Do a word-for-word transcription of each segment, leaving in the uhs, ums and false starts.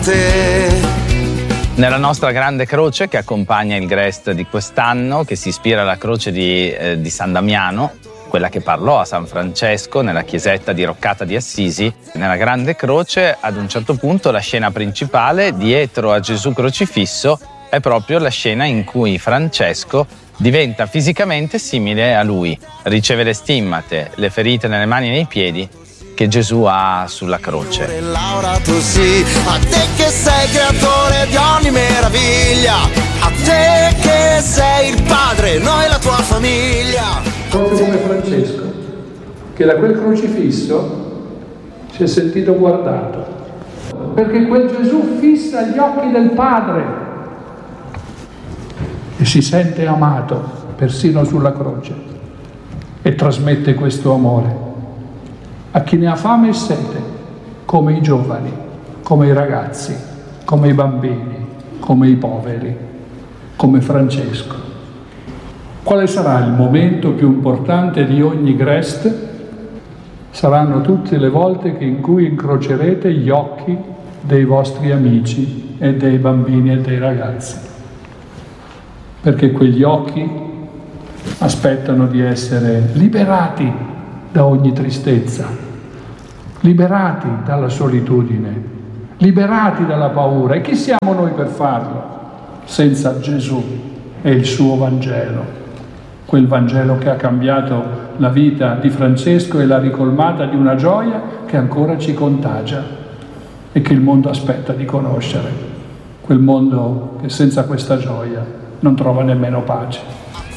Nella nostra grande croce che accompagna il Grest di quest'anno, che si ispira alla croce di, eh, di San Damiano, quella che parlò a San Francesco nella chiesetta di Roccata di Assisi, nella grande croce ad un certo punto la scena principale dietro a Gesù crocifisso è proprio la scena in cui Francesco diventa fisicamente simile a lui, riceve le stimmate, le ferite nelle mani e nei piedi che Gesù ha sulla croce. Laura, tu sì, a te che sei creatore di ogni meraviglia, a te che sei il padre, noi la tua famiglia. Proprio come Francesco, che da quel crocifisso si è sentito guardato, perché quel Gesù fissa gli occhi del Padre e si sente amato persino sulla croce e trasmette questo amore a chi ne ha fame e sete, come i giovani, come i ragazzi, come i bambini, come i poveri, come Francesco. Quale sarà il momento più importante di ogni Grest? Saranno tutte le volte che in cui incrocerete gli occhi dei vostri amici e dei bambini e dei ragazzi, perché quegli occhi aspettano di essere liberati da ogni tristezza, liberati dalla solitudine, liberati dalla paura. E chi siamo noi per farlo senza Gesù e il suo Vangelo? Quel Vangelo che ha cambiato la vita di Francesco e l'ha ricolmata di una gioia che ancora ci contagia e che il mondo aspetta di conoscere. Quel mondo che senza questa gioia non trova nemmeno pace.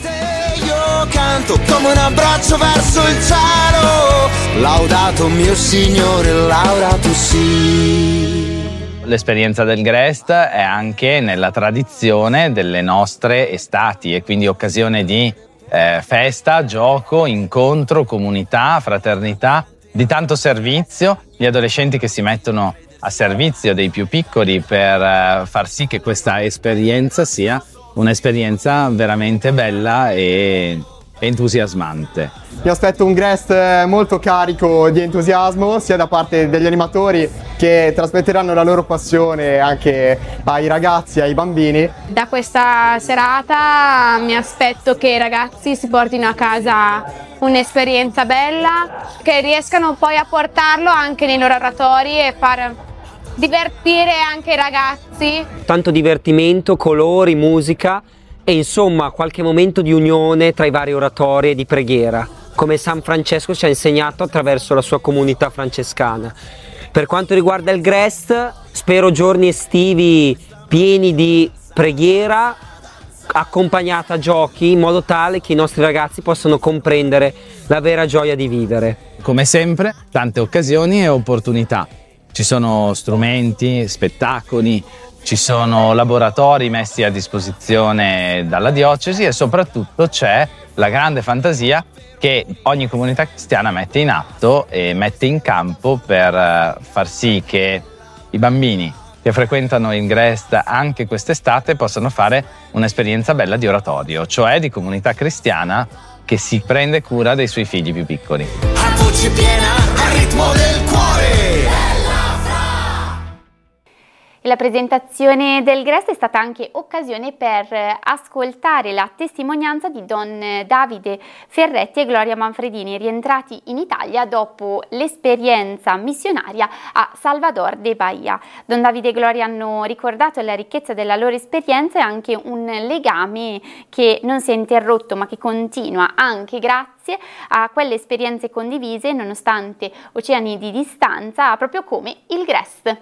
Canto come un abbraccio verso il cielo, laudato mio Signore, laudato sì. L'esperienza del Grest è anche nella tradizione delle nostre estati e quindi occasione di eh, festa, gioco, incontro, comunità, fraternità, di tanto servizio, gli adolescenti che si mettono a servizio dei più piccoli per eh, far sì che questa esperienza sia un'esperienza veramente bella e entusiasmante. Mi aspetto un Grest molto carico di entusiasmo sia da parte degli animatori che trasmetteranno la loro passione anche ai ragazzi e ai bambini. Da questa serata mi aspetto che i ragazzi si portino a casa un'esperienza bella, che riescano poi a portarlo anche nei loro oratori e far divertire anche i ragazzi. Tanto divertimento, colori, musica e insomma qualche momento di unione tra i vari oratori e di preghiera, come San Francesco ci ha insegnato attraverso la sua comunità francescana. Per quanto riguarda il Grest, spero giorni estivi pieni di preghiera accompagnata a giochi, in modo tale che i nostri ragazzi possano comprendere la vera gioia di vivere. Come sempre, tante occasioni e opportunità. Ci sono strumenti, spettacoli, ci sono laboratori messi a disposizione dalla diocesi e soprattutto c'è la grande fantasia che ogni comunità cristiana mette in atto e mette in campo per far sì che i bambini che frequentano il Grest anche quest'estate possano fare un'esperienza bella di oratorio, cioè di comunità cristiana che si prende cura dei suoi figli più piccoli. A voce piena, al ritmo del cuore. E la presentazione del Grest è stata anche occasione per ascoltare la testimonianza di Don Davide Ferretti e Gloria Manfredini, rientrati in Italia dopo l'esperienza missionaria a Salvador de Bahia. Don Davide e Gloria hanno ricordato la ricchezza della loro esperienza e anche un legame che non si è interrotto ma che continua anche grazie a quelle esperienze condivise nonostante oceani di distanza, proprio come il Grest.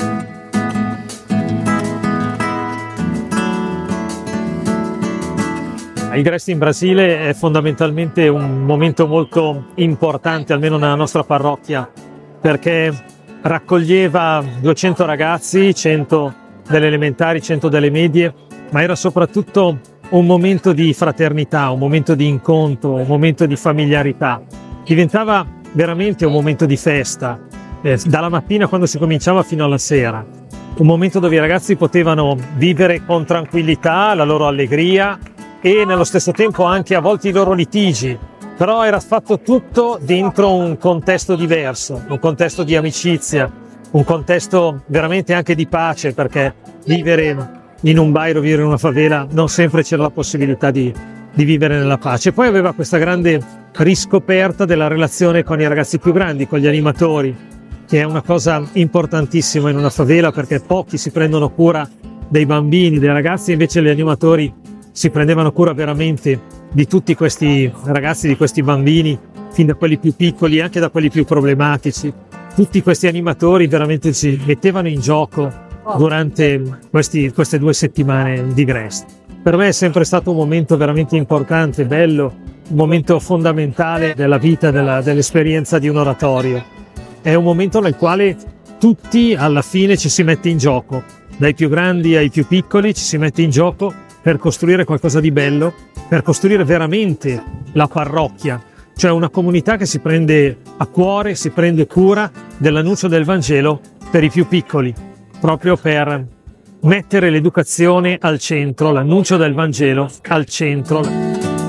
Il Grest in Brasile è fondamentalmente un momento molto importante, almeno nella nostra parrocchia, perché raccoglieva duecento ragazzi, cento delle elementari, cento delle medie, ma era soprattutto un momento di fraternità, un momento di incontro, un momento di familiarità. Diventava veramente un momento di festa, eh, dalla mattina quando si cominciava fino alla sera. Un momento dove i ragazzi potevano vivere con tranquillità la loro allegria e nello stesso tempo anche a volte i loro litigi, però era fatto tutto dentro un contesto diverso, un contesto di amicizia, un contesto veramente anche di pace, perché vivere in un bairro, vivere in una favela, non sempre c'era la possibilità di, di vivere nella pace. Poi aveva questa grande riscoperta della relazione con i ragazzi più grandi, con gli animatori, che è una cosa importantissima in una favela, perché pochi si prendono cura dei bambini, dei ragazzi, invece gli animatori si prendevano cura veramente di tutti questi ragazzi, di questi bambini, fin da quelli più piccoli, anche da quelli più problematici. Tutti questi animatori veramente si mettevano in gioco durante questi, queste due settimane di Grest. Per me è sempre stato un momento veramente importante, bello, un momento fondamentale della vita, della, dell'esperienza di un oratorio. È un momento nel quale tutti alla fine ci si mette in gioco, dai più grandi ai più piccoli ci si mette in gioco per costruire qualcosa di bello, per costruire veramente la parrocchia, cioè una comunità che si prende a cuore, si prende cura dell'annuncio del Vangelo per i più piccoli, proprio per mettere l'educazione al centro, l'annuncio del Vangelo al centro.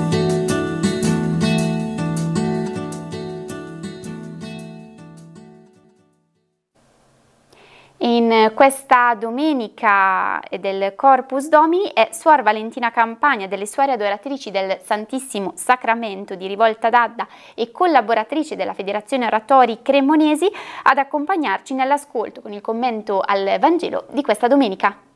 In questa domenica del Corpus Domini è Suor Valentina Campagna, delle Suore Adoratrici del Santissimo Sacramento di Rivolta d'Adda e collaboratrice della Federazione Oratori Cremonesi, ad accompagnarci nell'ascolto con il commento al Vangelo di questa domenica.